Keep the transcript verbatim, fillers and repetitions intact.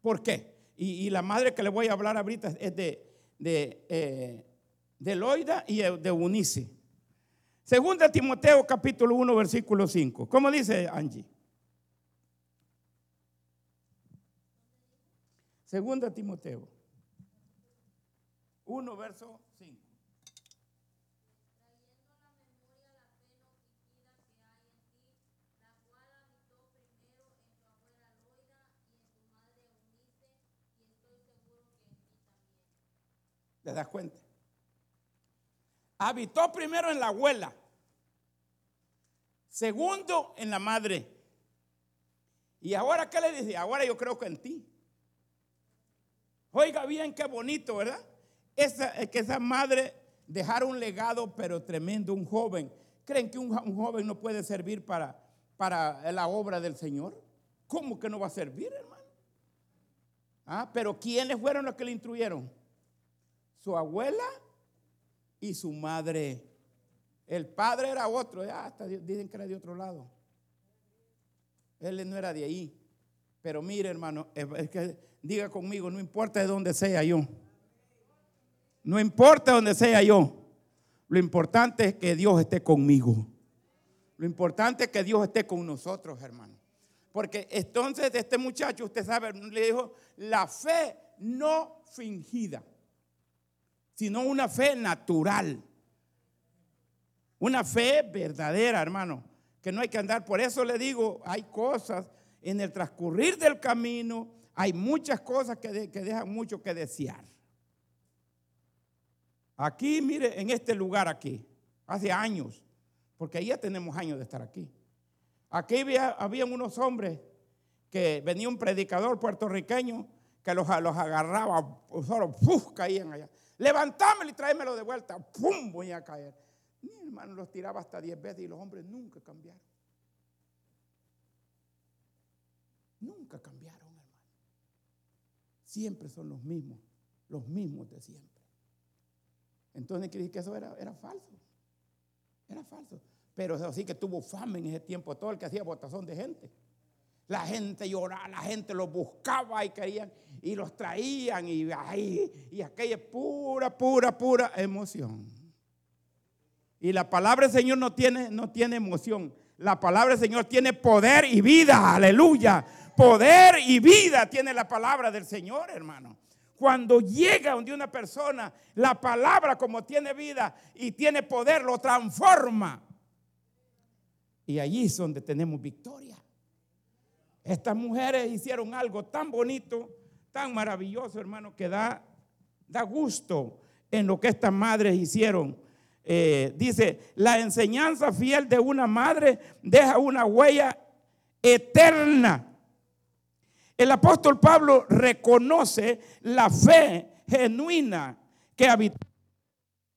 ¿Por qué? Y, y la madre que le voy a hablar ahorita es de, de, eh, de Loida y de Eunice. Segunda Timoteo capítulo uno versículo cinco. ¿Cómo dice Angie? Segunda Timoteo uno verso cinco. ¿Te das cuenta? Habitó primero en la abuela, segundo en la madre. ¿Y ahora qué le dice? Ahora yo creo que en ti. Oiga bien, qué bonito, ¿verdad? Esa, que esa madre dejara un legado, pero tremendo, un joven. ¿Creen que un, un joven no puede servir para, para la obra del Señor? ¿Cómo que no va a servir, hermano? Ah, pero ¿quiénes fueron los que le instruyeron? Su abuela y su madre. El padre era otro, ah, hasta dicen que era de otro lado. Él no era de ahí. Pero mire, hermano, es que diga conmigo, no importa de dónde sea yo. No importa de dónde sea yo. Lo importante es que Dios esté conmigo. Lo importante es que Dios esté con nosotros, hermano. Porque entonces este muchacho, usted sabe, le dijo, la fe no fingida, sino una fe natural. Una fe verdadera, hermano, que no hay que andar. Por eso le digo, hay cosas en el transcurrir del camino, hay muchas cosas que, de, que dejan mucho que desear. Aquí, mire, en este lugar aquí, hace años, porque ahí ya tenemos años de estar aquí. Aquí había, había unos hombres que venía un predicador puertorriqueño que los, los agarraba, solo ¡puf! Caían allá. Levantámelo y tráemelo de vuelta, ¡pum! Voy a caer. Mi hermano los tiraba hasta diez veces y los hombres nunca cambiaron. Nunca cambiaron, hermano. Siempre son los mismos, los mismos de siempre. Entonces quiere decir que eso era, era falso. Era falso. Pero eso sí que tuvo fama en ese tiempo, todo el que hacía botazón de gente. La gente lloraba, la gente los buscaba y querían, y los traían, y, ay, y aquella pura, pura, pura emoción. Y la palabra del Señor no tiene, no tiene emoción. La palabra del Señor tiene poder y vida, aleluya. Poder y vida tiene la palabra del Señor, hermano. Cuando llega donde una persona, la palabra como tiene vida y tiene poder, lo transforma. Y allí es donde tenemos victoria. Estas mujeres hicieron algo tan bonito, tan maravilloso, hermano, que da, da gusto en lo que estas madres hicieron. Eh, dice, la enseñanza fiel de una madre deja una huella eterna. El apóstol Pablo reconoce la fe genuina que habitó